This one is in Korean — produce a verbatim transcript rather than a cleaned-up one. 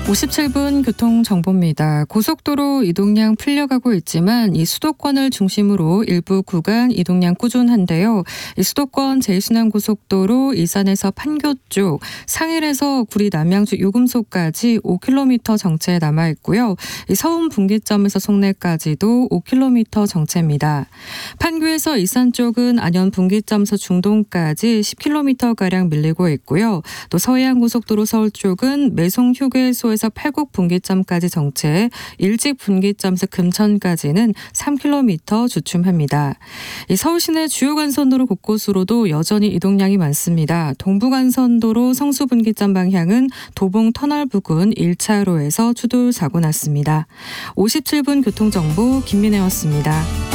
오십칠 분 교통정보입니다. 고속도로 이동량 풀려가고 있지만 이 수도권을 중심으로 일부 구간 이동량 꾸준한데요. 이 수도권 제일순환고속도로 일산에서 판교 쪽, 상일에서 구리 남양주 요금소까지 오 킬로미터 정체 남아있고요. 이 서운 분기점에서 송내까지도 오 킬로미터 정체입니다. 판교에서 일산 쪽은 안현 분기점에서 중동까지 십 킬로미터가량 밀리고 있고요. 또 서해안고속도로 서울 쪽은 매송 휴게소에서 팔곡 분기점까지 정체, 일직 분기점에서 금천까지는 삼 킬로미터 주춤합니다. 이 서울 시내 주요 간선도로 곳곳으로도 여전히 이동량이 많습니다. 동부간선도로 성수 분기점 방향은 도봉 터널 부근 일 차로에서 추돌 사고 났습니다. 오십칠 분 교통정보 김민혜였습니다.